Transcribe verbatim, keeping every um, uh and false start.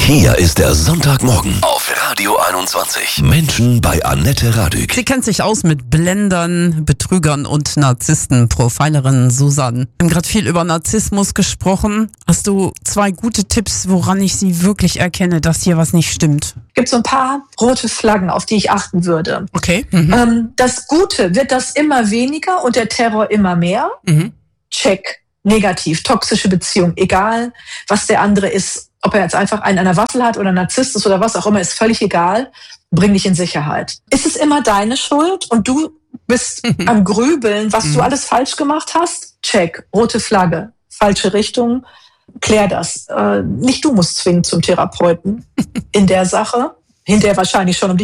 Hier ist der Sonntagmorgen auf Radio einundzwanzig. Menschen bei Annette Radück. Sie kennt sich aus mit Blendern, Betrügern und Narzissten. Profilerin Susanne. Wir haben gerade viel über Narzissmus gesprochen. Hast du zwei gute Tipps, woran ich sie wirklich erkenne, dass hier was nicht stimmt? Es gibt so ein paar rote Flaggen, auf die ich achten würde. Okay. Mhm. Ähm, das Gute, wird das immer weniger und der Terror immer mehr? Mhm. Check. Negativ. Toxische Beziehung. Egal, was der andere ist. Ob er jetzt einfach einen an der Waffel hat oder Narzisst ist oder was auch immer, ist völlig egal. Bring dich in Sicherheit. Ist es immer deine Schuld und du bist Mhm. am Grübeln, was Mhm. du alles falsch gemacht hast? Check. Rote Flagge. Falsche Richtung. Klär das. Äh, nicht du musst zwingend zum Therapeuten in der Sache. Hinterher wahrscheinlich schon, um dich